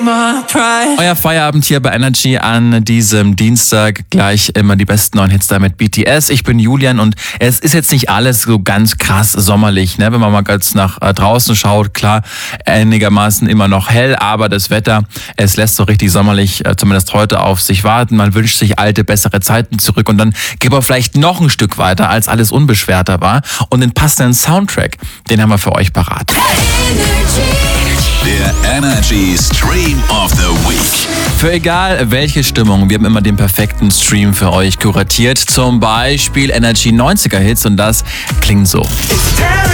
Euer Feierabend hier bei Energy an diesem Dienstag. Gleich immer die besten neuen Hits da mit BTS. Ich bin Julian und es ist jetzt nicht alles so ganz krass sommerlich, ne? Wenn man mal ganz nach draußen schaut, klar, einigermaßen immer noch hell, aber das Wetter, es lässt so richtig sommerlich, zumindest heute, auf sich warten. Man wünscht sich alte, bessere Zeiten zurück und dann geht man vielleicht noch ein Stück weiter, als alles unbeschwerter war. Und den passenden Soundtrack, den haben wir für euch parat. Der Energy Stream of the Week. Für egal welche Stimmung, wir haben immer den perfekten Stream für euch kuratiert. Zum Beispiel Energy 90er Hits und das klingt so.